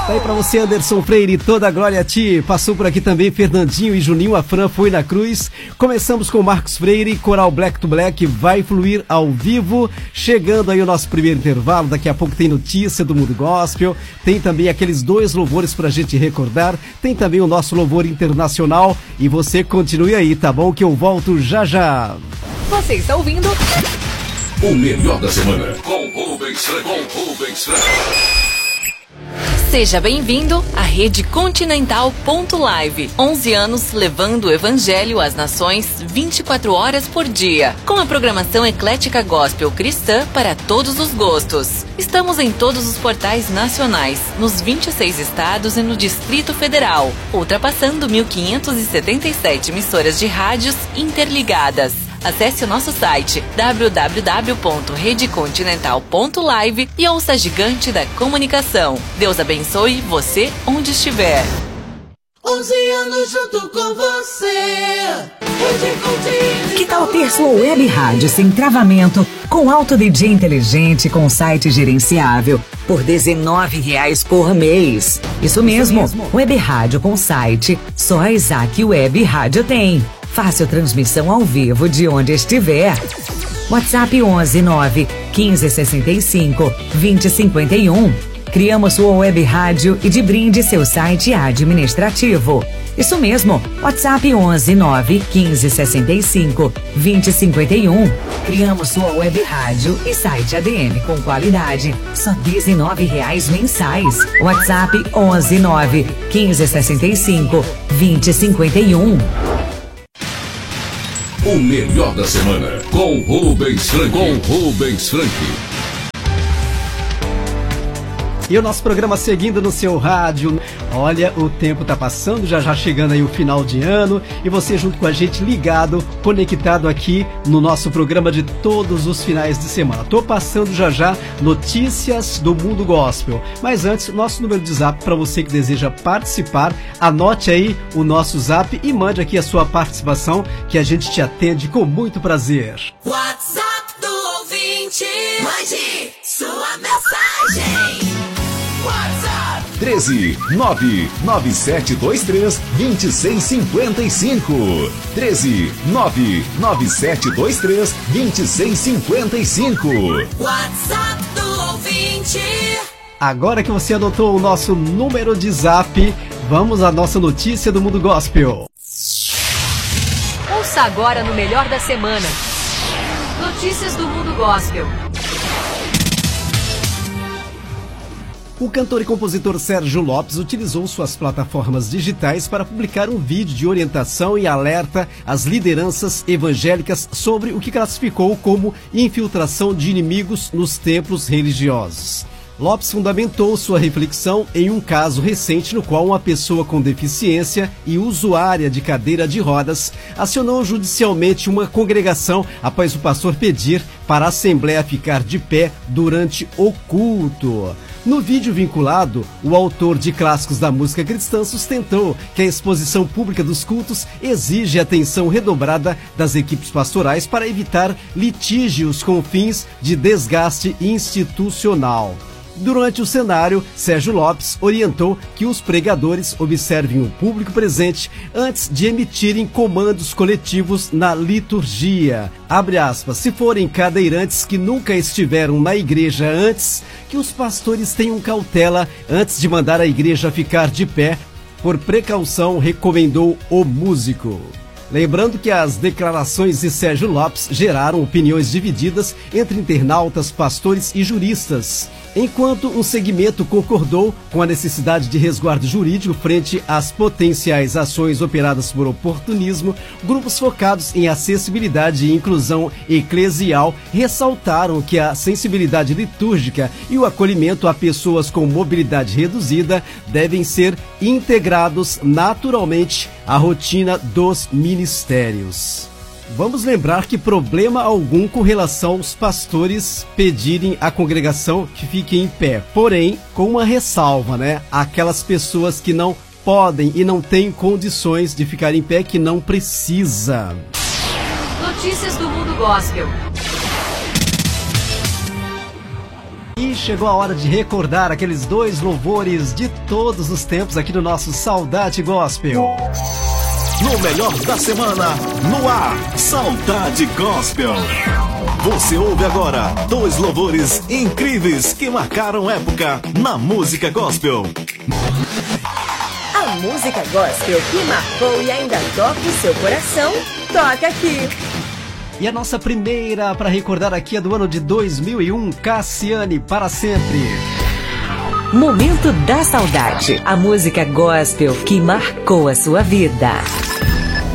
Tá aí pra você, Anderson Freire, toda a glória a ti. Passou por aqui também Fernandinho e Juninho, a Fran foi na cruz. Começamos com Marcos Freire, Coral Black to Black, vai fluir ao vivo. Chegando aí o nosso primeiro intervalo, daqui a pouco tem notícia do mundo gospel, tem também aqueles 2 louvores pra gente recordar, tem também o nosso louvor internacional e você continue aí, tá bom? Que eu volto já já. Você está ouvindo o melhor da semana com Rubens Franco. Seja bem-vindo à Rede Continental.live. 11 anos levando o Evangelho às nações 24 horas por dia. Com a programação eclética gospel cristã para todos os gostos. Estamos em todos os portais nacionais, nos 26 estados e no Distrito Federal, ultrapassando 1.577 emissoras de rádios interligadas. Acesse o nosso site www.redecontinental.live e ouça a gigante da comunicação. Deus abençoe você onde estiver. 11 anos junto com você. Que tal ter sua web rádio sem travamento, com alto DJ inteligente, com site gerenciável, por R$19 por mês? Isso mesmo, web rádio com site, só a Isaac Web Rádio tem. Fácil transmissão ao vivo de onde estiver. WhatsApp 11 9 15 65 20 51. Criamos sua web rádio e de brinde seu site administrativo. Isso mesmo, WhatsApp 11 9 15 65 20 51. Criamos sua web rádio e site ADM com qualidade, só R$19 mensais. WhatsApp 11 9 15 65 20 51. O melhor da semana com Rubens Franco. E o nosso programa seguindo no seu rádio. Olha, o tempo tá passando, já chegando aí o final de ano. E você junto com a gente ligado, conectado aqui no nosso programa de todos os finais de semana. Tô passando já notícias do mundo gospel. Mas antes, nosso número de zap para você que deseja participar. Anote aí o nosso zap e mande aqui a sua participação, que a gente te atende com muito prazer. WhatsApp do ouvinte. Mande sua mensagem. 13 99723 2655. 13 99723 2655. WhatsApp do ouvinte. Agora que você adotou o nosso número de zap, vamos à nossa notícia do mundo gospel. Ouça agora no melhor da semana. Notícias do mundo gospel. O cantor e compositor Sérgio Lopes utilizou suas plataformas digitais para publicar um vídeo de orientação e alerta às lideranças evangélicas sobre o que classificou como infiltração de inimigos nos templos religiosos. Lopes fundamentou sua reflexão em um caso recente no qual uma pessoa com deficiência e usuária de cadeira de rodas acionou judicialmente uma congregação após o pastor pedir para a assembleia ficar de pé durante o culto. No vídeo vinculado, o autor de clássicos da música cristã sustentou que a exposição pública dos cultos exige atenção redobrada das equipes pastorais para evitar litígios com fins de desgaste institucional. Durante o cenário, Sérgio Lopes orientou que os pregadores observem o público presente antes de emitirem comandos coletivos na liturgia. Abre aspas, se forem cadeirantes que nunca estiveram na igreja antes, que os pastores tenham cautela antes de mandar a igreja ficar de pé. Por precaução, recomendou o músico. Lembrando que as declarações de Sérgio Lopes geraram opiniões divididas entre internautas, pastores e juristas. Enquanto um segmento concordou com a necessidade de resguardo jurídico frente às potenciais ações operadas por oportunismo, grupos focados em acessibilidade e inclusão eclesial ressaltaram que a sensibilidade litúrgica e o acolhimento a pessoas com mobilidade reduzida devem ser integrados naturalmente à rotina dos ministérios. Vamos lembrar que problema algum com relação aos pastores pedirem à congregação que fique em pé. Porém, com uma ressalva, né? Aquelas pessoas que não podem e não têm condições de ficar em pé, que não precisa. Notícias do mundo gospel. E chegou a hora de recordar aqueles 2 louvores de todos os tempos aqui no nosso Saudade Gospel. No melhor da semana, no ar, Saudade Gospel. Você ouve agora 2 louvores incríveis que marcaram época na música gospel. A música gospel que marcou e ainda toca o seu coração, toca aqui. E a nossa primeira para recordar aqui é do ano de 2001, Cassiane, Para Sempre. Momento da Saudade, a música gospel que marcou a sua vida.